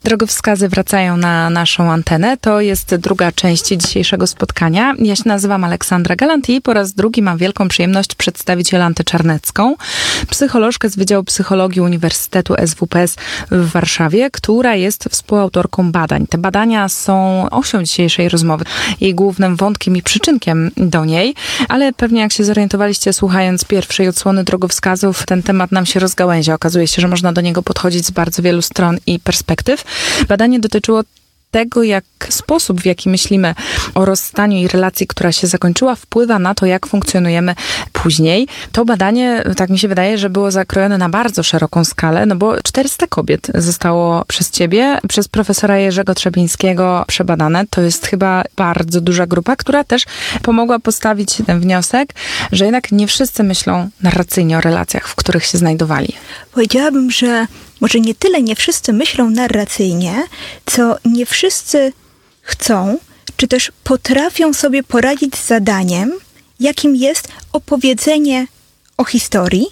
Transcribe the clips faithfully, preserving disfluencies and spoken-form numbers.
Drogowskazy wracają na naszą antenę. To jest druga część dzisiejszego spotkania. Ja się nazywam Aleksandra Galant i po raz drugi mam wielką przyjemność przedstawić Jolantę Czarnecką, psycholożkę z Wydziału Psychologii Uniwersytetu S W P S w Warszawie, która jest współautorką badań. Te badania są osią dzisiejszej rozmowy, jej głównym wątkiem i przyczynkiem do niej, ale pewnie jak się zorientowaliście słuchając pierwszej odsłony drogowskazów, ten temat nam się rozgałęzia. Okazuje się, że można do niego podchodzić z bardzo wielu stron i perspektyw. Badanie dotyczyło tego, jak sposób, w jaki myślimy o rozstaniu i relacji, która się zakończyła, wpływa na to, jak funkcjonujemy później. To badanie, tak mi się wydaje, że było zakrojone na bardzo szeroką skalę, no bo czterysta kobiet zostało przez ciebie, przez profesora Jerzego Trzebińskiego przebadane. To jest chyba bardzo duża grupa, która też pomogła postawić ten wniosek, że jednak nie wszyscy myślą narracyjnie o relacjach, w których się znajdowali. Powiedziałabym, że może nie tyle nie wszyscy myślą narracyjnie, co nie wszyscy chcą, czy też potrafią sobie poradzić z zadaniem, jakim jest opowiedzenie o historii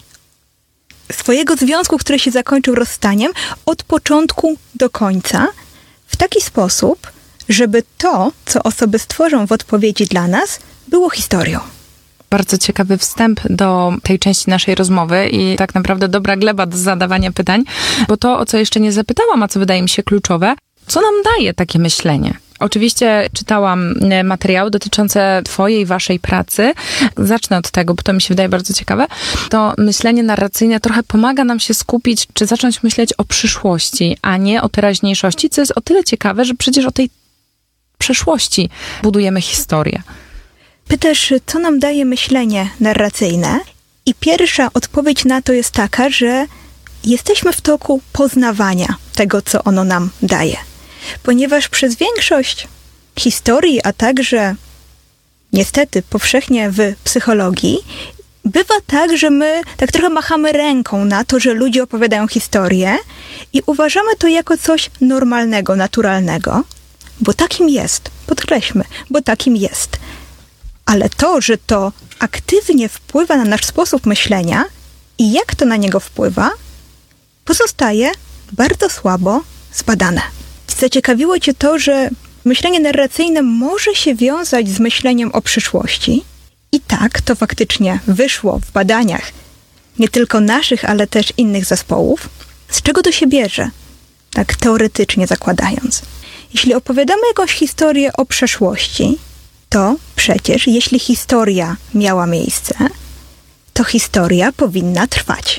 swojego związku, który się zakończył rozstaniem, od początku do końca, w taki sposób, żeby to, co osoby stworzą w odpowiedzi dla nas, było historią. Bardzo ciekawy wstęp do tej części naszej rozmowy i tak naprawdę dobra gleba do zadawania pytań, bo to, o co jeszcze nie zapytałam, a co wydaje mi się kluczowe, co nam daje takie myślenie? Oczywiście czytałam materiały dotyczące twojej, waszej pracy. Zacznę od tego, bo to mi się wydaje bardzo ciekawe. To myślenie narracyjne trochę pomaga nam się skupić, czy zacząć myśleć o przyszłości, a nie o teraźniejszości, co jest o tyle ciekawe, że przecież o tej przeszłości budujemy historię. Pytasz, co nam daje myślenie narracyjne? I pierwsza odpowiedź na to jest taka, że jesteśmy w toku poznawania tego, co ono nam daje. Ponieważ przez większość historii, a także niestety powszechnie w psychologii, bywa tak, że my tak trochę machamy ręką na to, że ludzie opowiadają historię i uważamy to jako coś normalnego, naturalnego, bo takim jest. Podkreślmy, bo takim jest. Ale to, że to aktywnie wpływa na nasz sposób myślenia i jak to na niego wpływa, pozostaje bardzo słabo zbadane. Zaciekawiło cię to, że myślenie narracyjne może się wiązać z myśleniem o przyszłości. I tak to faktycznie wyszło w badaniach nie tylko naszych, ale też innych zespołów. Z czego to się bierze? Tak teoretycznie zakładając. Jeśli opowiadamy jakąś historię o przeszłości, to przecież jeśli historia miała miejsce, to historia powinna trwać.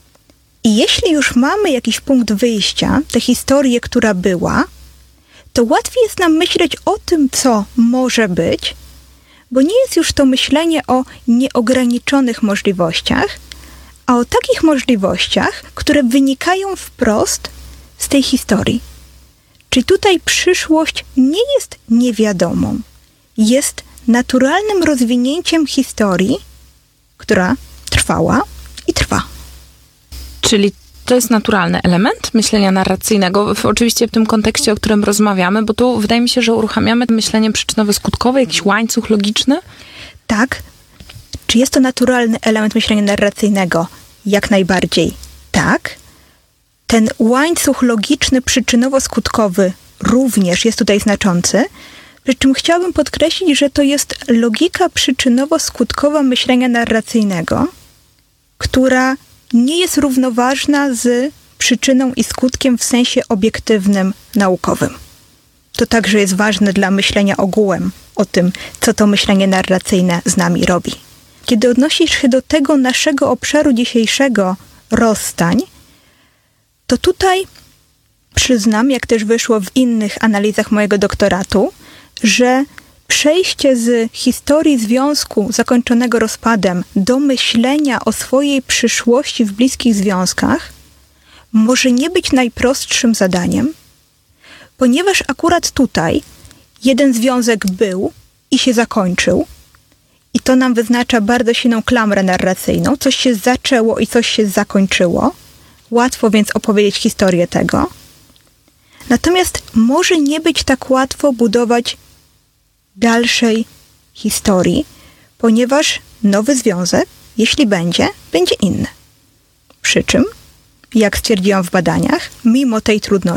I jeśli już mamy jakiś punkt wyjścia, tę historię, która była, to łatwiej jest nam myśleć o tym, co może być, bo nie jest już to myślenie o nieograniczonych możliwościach, a o takich możliwościach, które wynikają wprost z tej historii. Czyli tutaj przyszłość nie jest niewiadomą. Jest naturalnym rozwinięciem historii, która trwała i trwa. Czyli to jest naturalny element myślenia narracyjnego, w, oczywiście w tym kontekście, o którym rozmawiamy, bo tu wydaje mi się, że uruchamiamy myślenie przyczynowo-skutkowe, jakiś łańcuch logiczny? Tak. Czy jest to naturalny element myślenia narracyjnego? Jak najbardziej tak. Ten łańcuch logiczny, przyczynowo-skutkowy również jest tutaj znaczący. Przy czym chciałabym podkreślić, że to jest logika przyczynowo-skutkowa myślenia narracyjnego, która nie jest równoważna z przyczyną i skutkiem w sensie obiektywnym, naukowym. To także jest ważne dla myślenia ogółem o tym, co to myślenie narracyjne z nami robi. Kiedy odnosisz się do tego naszego obszaru dzisiejszego rozstań, to tutaj przyznam, jak też wyszło w innych analizach mojego doktoratu, że przejście z historii związku zakończonego rozpadem do myślenia o swojej przyszłości w bliskich związkach może nie być najprostszym zadaniem, ponieważ akurat tutaj jeden związek był i się zakończył i to nam wyznacza bardzo silną klamrę narracyjną. Coś się zaczęło i coś się zakończyło. Łatwo więc opowiedzieć historię tego. Natomiast może nie być tak łatwo budować dalszej historii, ponieważ nowy związek, jeśli będzie, będzie inny. Przy czym, jak stwierdziłam w badaniach, mimo tej trudności,